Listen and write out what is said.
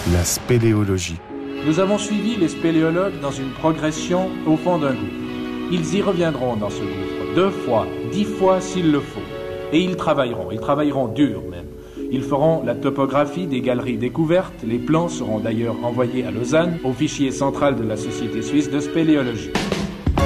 La spéléologie. Nous avons suivi les spéléologues dans une progression au fond d'un gouffre. Ils y reviendront dans ce gouffre 2 fois, 10 fois s'il le faut. Et ils travailleront dur même. Ils feront la topographie des galeries découvertes. Les plans seront d'ailleurs envoyés à Lausanne, au fichier central de la Société suisse de spéléologie.